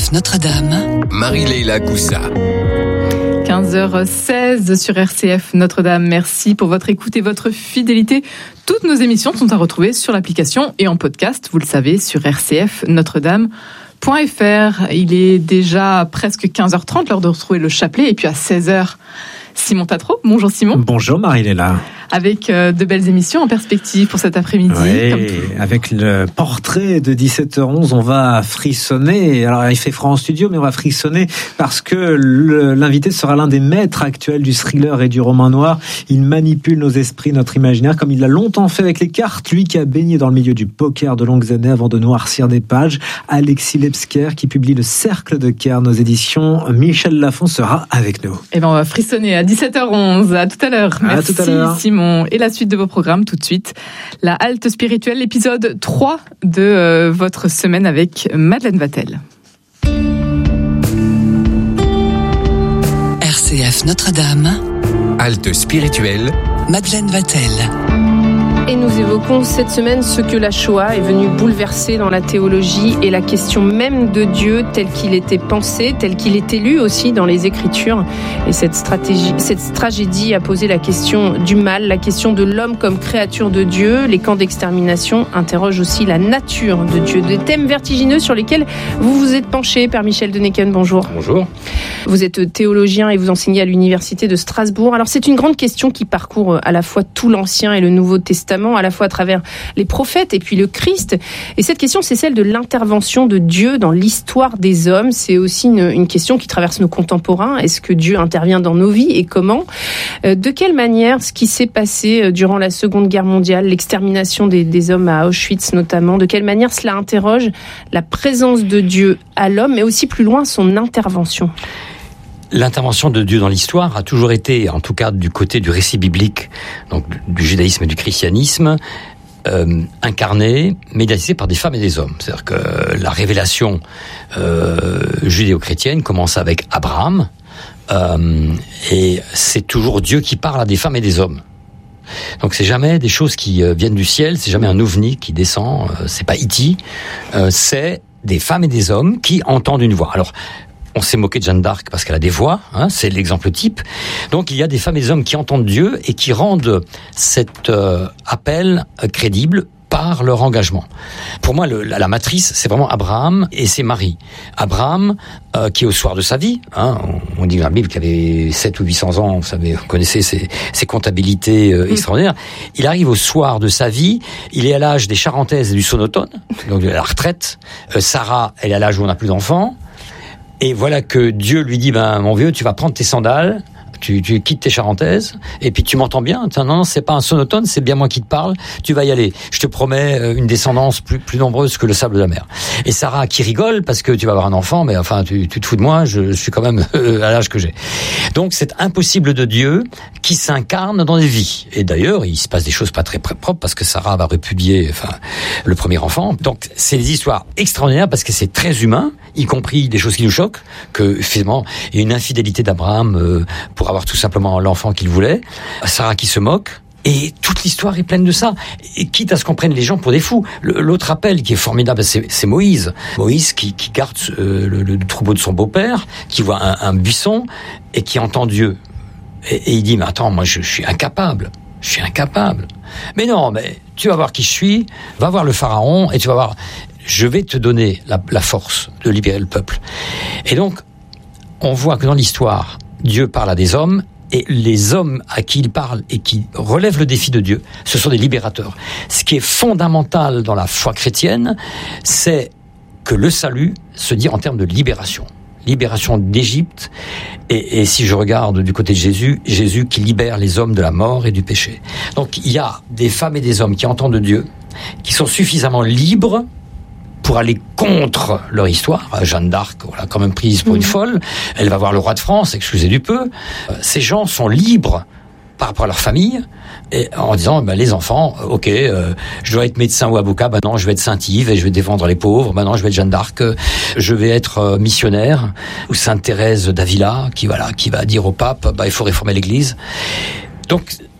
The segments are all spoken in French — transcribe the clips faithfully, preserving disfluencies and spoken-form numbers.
F Notre-Dame, Marie-Leila Coussa. quinze heures seize sur R C F Notre-Dame. Merci pour votre écoute et votre fidélité. Toutes nos émissions sont à retrouver sur l'application et en podcast, vous le savez, sur r c f notre dame point f r. Il est déjà presque quinze heures trente, l'heure de retrouver le chapelet. Et puis à seize heures, Simon Tatro. Bonjour Simon. Bonjour Marie-Leila. Avec euh, de belles émissions en perspective pour cet après-midi. Oui, comme tout. Avec le portrait de dix-sept heures onze, on va frissonner. Alors il fait froid en studio, mais on va frissonner parce que le, l'invité sera l'un des maîtres actuels du thriller et du roman noir. Il manipule nos esprits, notre imaginaire, comme il l'a longtemps fait avec les cartes. Lui qui a baigné dans le milieu du poker de longues années avant de noircir des pages. Alexis Lebsker, qui publie Le Cercle de Cairns aux éditions Michel Lafon, sera avec nous. Et ben on va frissonner à dix-sept heures onze. À tout à l'heure. Merci à tout à l'heure. Simon. Et la suite de vos programmes tout de suite. La halte spirituelle, l'épisode trois de euh, votre semaine avec Madeleine Vatel. R C F Notre-Dame, Halte spirituelle, Madeleine Vatel. Et nous évoquons cette semaine ce que la Shoah est venue bouleverser dans la théologie et la question même de Dieu tel qu'il était pensé, tel qu'il était lu aussi dans les Écritures. Et cette stratégie, cette tragédie a posé la question du mal, la question de l'homme comme créature de Dieu. Les camps d'extermination interrogent aussi la nature de Dieu. Des thèmes vertigineux sur lesquels vous vous êtes penché. Père Michel Deneken, bonjour. Bonjour. Vous êtes théologien et vous enseignez à l'université de Strasbourg. Alors c'est une grande question qui parcourt à la fois tout l'Ancien et le Nouveau Testament, à la fois à travers les prophètes et puis le Christ. Et cette question, c'est celle de l'intervention de Dieu dans l'histoire des hommes. C'est aussi une, une question qui traverse nos contemporains. Est-ce que Dieu intervient dans nos vies et comment ? euh, De quelle manière ce qui s'est passé durant la Seconde Guerre mondiale, l'extermination des, des hommes à Auschwitz notamment, de quelle manière cela interroge la présence de Dieu à l'homme, mais aussi plus loin son intervention ? L'intervention de Dieu dans l'histoire a toujours été, en tout cas du côté du récit biblique, donc du judaïsme et du christianisme, euh, incarnée, médiatisée par des femmes et des hommes. C'est-à-dire que la révélation euh, judéo-chrétienne commence avec Abraham, euh, et c'est toujours Dieu qui parle à des femmes et des hommes. Donc c'est jamais des choses qui euh, viennent du ciel, c'est jamais un ovni qui descend, euh, c'est pas E T, euh, c'est des femmes et des hommes qui entendent une voix. Alors, on s'est moqué de Jeanne d'Arc parce qu'elle a des voix, hein, c'est l'exemple type. Donc il y a des femmes et des hommes qui entendent Dieu et qui rendent cet euh, appel euh, crédible par leur engagement. Pour moi, le, la, la matrice, c'est vraiment Abraham et c'est Marie. Abraham, euh, qui est au soir de sa vie, hein, on, on dit dans la Bible qu'il avait sept ou huit cents ans, vous savez, vous connaissez ses, ses comptabilités euh, extraordinaires. Il arrive au soir de sa vie, il est à l'âge des charentaises et du sonotone, donc de la retraite. Euh, Sarah, elle est à l'âge où on n'a plus d'enfants. Et voilà que Dieu lui dit, ben, mon vieux, tu vas prendre tes sandales, tu, tu quittes tes charentaises, et puis tu m'entends bien. Non, non, c'est pas un sonotone, c'est bien moi qui te parle. Tu vas y aller. Je te promets une descendance plus, plus nombreuse que le sable de la mer. Et Sarah qui rigole parce que tu vas avoir un enfant, mais enfin, tu, tu te fous de moi, je suis quand même à l'âge que j'ai. Donc, c'est impossible de Dieu qui s'incarne dans des vies. Et d'ailleurs, il se passe des choses pas très propres parce que Sarah va répudier, enfin, le premier enfant. Donc, c'est des histoires extraordinaires parce que c'est très humain, y compris des choses qui nous choquent, que finalement, il y a une infidélité d'Abraham euh, pour avoir tout simplement l'enfant qu'il voulait, Sarah qui se moque, et toute l'histoire est pleine de ça. Et quitte à ce qu'on prenne les gens pour des fous. Le, l'autre appel qui est formidable, c'est, c'est Moïse. Moïse qui, qui garde euh, le, le troupeau de son beau-père, qui voit un, un buisson et qui entend Dieu. Et, et il dit, mais attends, moi je, je suis incapable. Je suis incapable. Mais non, mais tu vas voir qui je suis, va voir le pharaon et tu vas voir... Je vais te donner la, la force de libérer le peuple. Et donc, on voit que dans l'histoire, Dieu parle à des hommes, et les hommes à qui il parle et qui relèvent le défi de Dieu, ce sont des libérateurs. Ce qui est fondamental dans la foi chrétienne, c'est que le salut se dit en termes de libération. Libération d'Égypte, et, et si je regarde du côté de Jésus, Jésus qui libère les hommes de la mort et du péché. Donc il y a des femmes et des hommes qui entendent Dieu, qui sont suffisamment libres pour aller contre leur histoire. Jeanne d'Arc, on l'a quand même prise pour une folle. Elle va voir le roi de France, excusez du peu. Ces gens sont libres par rapport à leur famille, et en disant, ben, les enfants, ok, euh, je dois être médecin ou avocat, ben non, je vais être Sainte Yves et je vais défendre les pauvres, ben non, je vais être Jeanne d'Arc, je vais être euh, missionnaire, ou Sainte Thérèse d'Avila, qui, voilà, qui va dire au pape, ben, il faut réformer l'Église. Donc,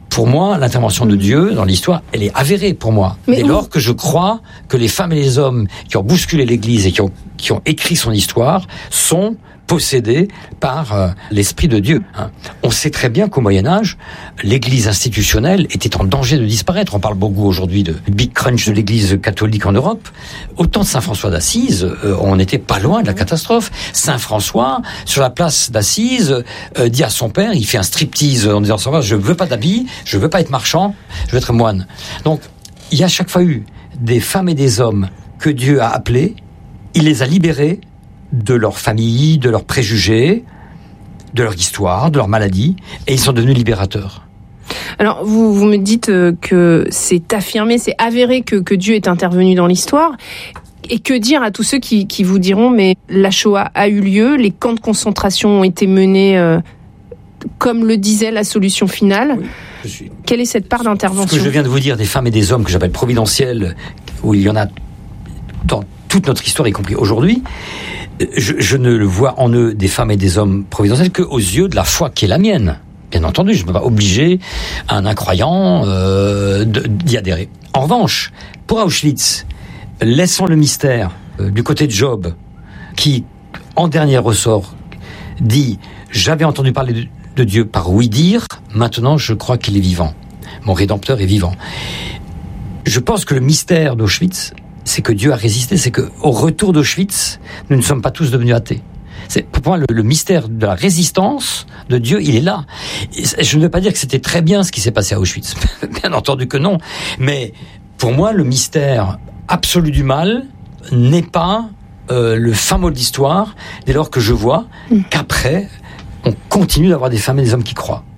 Pour moi, l'intervention de Dieu dans l'histoire, elle est avérée pour moi. Mais Dès où... lors que je crois que les femmes et les hommes qui ont bousculé l'Église et qui ont, qui ont écrit son histoire sont possédés par euh, l'Esprit de Dieu. Hein. On sait très bien qu'au Moyen-Âge, l'Église institutionnelle était en danger de disparaître. On parle beaucoup aujourd'hui de big crunch de l'Église catholique en Europe. Au temps de Saint François d'Assise, euh, on n'était pas loin de la catastrophe. Saint François, sur la place d'Assise, euh, dit à son père, il fait un striptease en disant « Je veux pas d'habits, je veux pas être marchand, je veux être moine ». Donc, il y a chaque fois eu des femmes et des hommes que Dieu a appelés, il les a libérés de leur famille, de leurs préjugés, de leur histoire, de leur maladie, et ils sont devenus libérateurs. Alors, vous, vous me dites que c'est affirmé, c'est avéré que, que Dieu est intervenu dans l'histoire. Et que dire à tous ceux qui, qui vous diront, mais la Shoah a eu lieu, les camps de concentration ont été menés euh, comme le disait la solution finale. Oui, je suis... Quelle est cette part d'intervention ? Ce que je viens de vous dire des femmes et des hommes que j'appelle providentiels, où il y en a dans toute notre histoire, y compris aujourd'hui, je, je ne le vois en eux des femmes et des hommes providentiels qu'aux yeux de la foi qui est la mienne. Bien entendu, je ne peux pas obliger un incroyant euh, de, d'y adhérer. En revanche, pour Auschwitz, laissons le mystère euh, du côté de Job, qui, en dernier ressort, dit « J'avais entendu parler de, de Dieu par ouï-dire, maintenant je crois qu'il est vivant. Mon Rédempteur est vivant. » Je pense que le mystère d'Auschwitz, c'est que Dieu a résisté, c'est que au retour d'Auschwitz, nous ne sommes pas tous devenus athées. C'est pour moi le, le mystère de la résistance de Dieu, il est là. Et je ne veux pas dire que c'était très bien ce qui s'est passé à Auschwitz, bien entendu que non. Mais pour moi, le mystère absolu du mal n'est pas euh, le fin mot de l'histoire, dès lors que je vois qu'après, on continue d'avoir des femmes et des hommes qui croient.